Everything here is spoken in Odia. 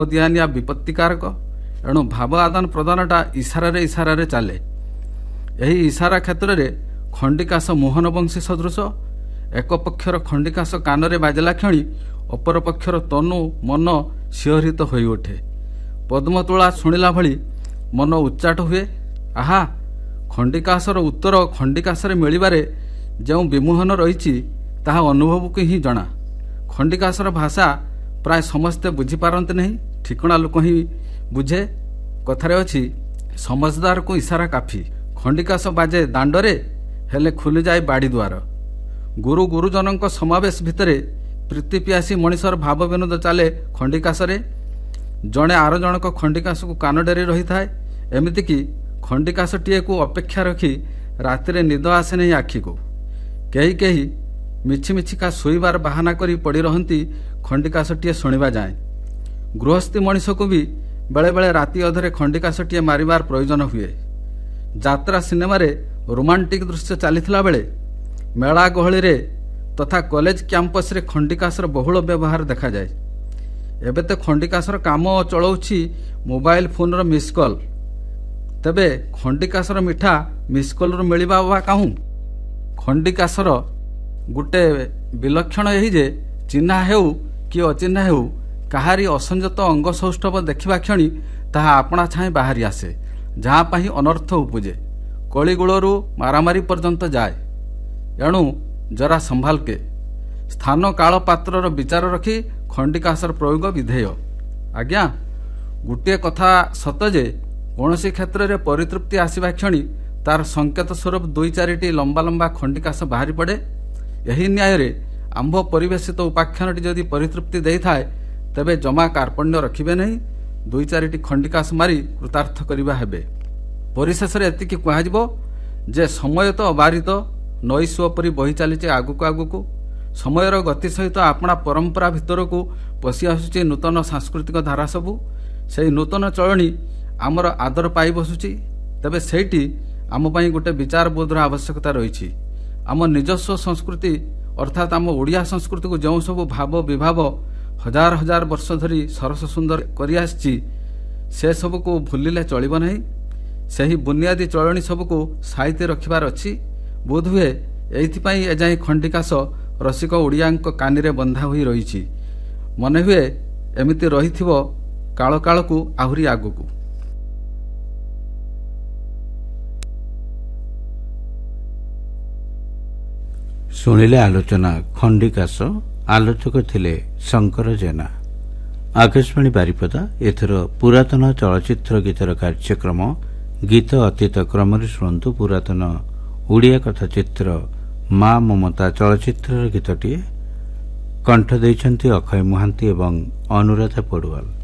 ଦିଆନିଆ ବିପତ୍ତିକାରକ। ଏଣୁ ଭାବ ଆଦାନ ପ୍ରଦାନଟା ଇସାରାରେ ଚାଲେ। ଏହି ଇସାରା କ୍ଷେତ୍ରରେ ଖଣ୍ଡିକାଶ ମୋହନ ବଂଶୀ ସଦୃଶ। ଏକ ପକ୍ଷର ଖଣ୍ଡିକାଶ କାନରେ ବାଜିଲା କ୍ଷଣି ଅପର ପକ୍ଷର ତନୁ ମନ ଶିହରିତ ହୋଇଉଠେ। ପଦ୍ମତୁଳା ଶୁଣିଲା ଭଳି ମନ ଉଚ୍ଚାଟ ହୁଏ। ଆହା, ଖଣ୍ଡିକାଶର ଉତ୍ତର ଖଣ୍ଡିକାଶରେ ମିଳିବାରେ ଯେଉଁ ବିମୋହନ ରହିଛି ତାହା ଅନୁଭବକୁ ହିଁ ଜଣା। ଖଣ୍ଡିକାଶର ଭାଷା ପ୍ରାୟ ସମସ୍ତେ ବୁଝିପାରନ୍ତି ନାହିଁ, ଠିକଣା ଲୋକ ହିଁ ବୁଝେ। କଥାରେ ଅଛି, ସମଜଦାରକୁ ଇସାରା କାଫି। ଖଣ୍ଡିକାଶ ବାଜେ ଦାଣ୍ଡରେ, ହେଲେ ଖୋଲିଯାଏ ବାଡ଼ି ଦୁଆର। ଗୁରୁ ଗୁରୁଜନଙ୍କ ସମାବେଶ ଭିତରେ ପ୍ରୀତି ପିଆସି ମଣିଷର ଭାବ ବିନୋଦ ଚାଲେ ଖଣ୍ଡିକାଶରେ। ଜଣେ ଆର ଜଣକ ଖଣ୍ଡିକାଶକୁ କାନ ଡେରି ରହିଥାଏ। ଏମିତିକି ଖଣ୍ଡିକାଶଟିଏକୁ ଅପେକ୍ଷା ରଖି ରାତିରେ ନିଦ ଆସେ ନାହିଁ ଆଖିକୁ। କେହି କେହି ମିଛିମିଛିକା ଶୋଇବାର ବାହାନା କରି ପଡ଼ି ରହନ୍ତି ଖଣ୍ଡିକାଶଟିଏ ଶୁଣିବା ଯାଏଁ। ଗୃହସ୍ଥୀ ମଣିଷକୁ ବି ବେଳେବେଳେ ରାତି ଅଧରେ ଖଣ୍ଡିକାଶଟିଏ ମାରିବାର ପ୍ରয়োଜନ ହୁଏ। ଯାତ୍ରା ସିନେମାରେ ରୋମାଣ୍ଟିକ ଦୃଶ୍ୟ ଚାଲିଥିଲା ବେଳେ ମେଳା ଗହଳିରେ ତଥା କଲେଜ କ୍ୟାମ୍ପସରେ ଖଣ୍ଡିକାଶର ବହୁଳ ବ୍ୟବହାର ଦେଖାଯାଏ। ଏବେ ତ ଖଣ୍ଡିକାଶର କାମ ଚଳାଉଛି ମୋବାଇଲ ଫୋନର ମିସ୍ କଲ୍। ତେବେ ଖଣ୍ଡିକାଶର ମିଠା ମିସ୍ କଲ୍ରୁ ମିଳିବା ବା କାହୁଁ? ଖଣ୍ଡିକାଶର ଗୋଟେ ବିଲକ୍ଷଣ ଏହି ଯେ ଚିହ୍ନା ହେଉ କି ଅଚିହ୍ନା ହେଉ, କାହାରି ଅସଂଯତ ଅଙ୍ଗ ସୌଷ୍ଠବ ଦେଖିବା କ୍ଷଣି ତାହା ଆପଣା ଛାଏଁ ବାହାରି ଆସେ, ଯାହା ପାଇଁ ଅନର୍ଥ ଉପୁଜେ, କଳିଗୋଳରୁ ମାରାମାରି ପର୍ଯ୍ୟନ୍ତ ଯାଏ। ଏଣୁ ଜରା ସମ୍ଭାଲକେ। ସ୍ଥାନ କାଳ ପାତ୍ରର ବିଚାର ରଖି ଖଣ୍ଡିକାଶର ପ୍ରୟୋଗ ବିଧେୟ। ଆଜ୍ଞା, ଗୋଟିଏ କଥା ସତ ଯେ କୌଣସି କ୍ଷେତ୍ରରେ ପରିତୃପ୍ତି ଆସିବା କ୍ଷଣି ତାର ସଂକେତ ସ୍ୱରୂପ 2-4ଟି ଲମ୍ବା ଲମ୍ବା ଖଣ୍ଡିକାଶ ବାହାରି ପଡ଼େ। ଏହି ନ୍ୟାୟରେ ଆମ୍ଭ ପରିବେଶିତ ଉପାଖ୍ୟାନଟି ଯଦି ପରିତୃପ୍ତି ଦେଇଥାଏ, ତେବେ ଜମା କାର୍ପଣ୍ୟ ରଖିବେ ନାହିଁ। 2-4ଟି ଖଣ୍ଡିକାଶ ମାରି କୃତାର୍ଥ କରିବା ହେବେ। ପରିଶେଷରେ ଏତିକି କୁହାଯିବ ଯେ ସମୟ ତ ଅବାରିତ ନଈ ସୁଅ ପରି ବହି ଚାଲିଛି ଆଗକୁ ଆଗକୁ। ସମୟର ଗତି ସହିତ ଆପଣା ପରମ୍ପରା ଭିତରକୁ ପଶି ଆସୁଛି ନୂତନ ସାଂସ୍କୃତିକ ଧାରା ସବୁ। ସେହି ନୂତନ ଚଳଣି ଆମର ଆଦର ପାଇ ବସୁଛି। ତେବେ ସେଇଠି ଆମ ପାଇଁ ଗୋଟେ ବିଚାରବୋଧର ଆବଶ୍ୟକତା ରହିଛି। ଆମ ନିଜସ୍ୱ ସଂସ୍କୃତି ଅର୍ଥାତ୍ ଆମ ଓଡ଼ିଆ ସଂସ୍କୃତିକୁ ଯେଉଁ ସବୁ ଭାବ ବିଭାବ ହଜାର ହଜାର ବର୍ଷ ଧରି ସରସ ସୁନ୍ଦର କରିଆସିଛି, ସେସବୁକୁ ଭୁଲିଲେ ଚଳିବ ନାହିଁ। ସେହି ବୁନିଆଦୀ ଚଳଣି ସବୁକୁ ସାଇତି ରଖିବାର ଅଛି। ବୋଧହୁଏ ଏଇଥିପାଇଁ ଏଯାଏଁ ଖଣ୍ଡିକାଶ ରସିକ ଓଡ଼ିଆଙ୍କ କାନିରେ ବନ୍ଧା ହୋଇ ରହିଛି। ମନେହୁଏ ଏମିତି ରହିଥିବ କାଳ କାଳକୁ ଆହୁରି ଆଗକୁ। ଶୁଣିଲେ ଆଲୋଚନା ଖଣ୍ଡିକାଶ। ଆଲୋଚକ ଥିଲେ ଶଙ୍କର ଜେନା। ଆକାଶବାଣୀ ବାରିପଦା। ଏଥର ପୁରାତନ ଚଳଚ୍ଚିତ୍ର ଗୀତର କାର୍ଯ୍ୟକ୍ରମ। ଗୀତ ଅତୀତ କ୍ରମରେ ଶୁଣନ୍ତୁ ପୁରାତନ ଓଡ଼ିଆ କଥା ଚିତ୍ର ମା ମମତା ଚଳଚ୍ଚିତ୍ରର ଗୀତଟିଏ। କଣ୍ଠ ଦେଇଛନ୍ତି ଅକ୍ଷୟ ମହାନ୍ତି ଏବଂ ଅନୁରାଧା ପଡୁଆଲ।